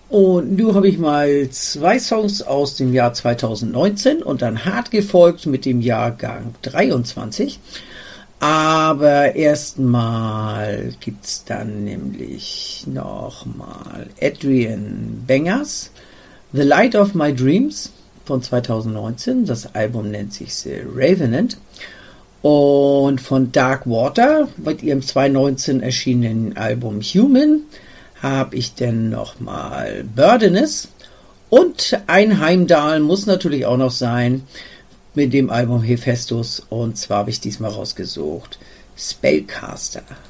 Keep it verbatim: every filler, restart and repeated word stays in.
Und nun habe ich mal zwei Songs aus dem Jahr zweitausendneunzehn und dann hart gefolgt mit dem Jahrgang dreiundzwanzig. Aber erstmal gibt's dann nämlich nochmal Adrian Bengers, The Light of My Dreams von zweitausendneunzehn. Das Album nennt sich The Revenant. Und von Dark Water mit ihrem zweitausendneunzehn erschienenen Album Human habe ich dann nochmal Burdeness. Und ein Heimdall muss natürlich auch noch sein mit dem Album Hephaestus. Und zwar habe ich diesmal rausgesucht Spellcaster.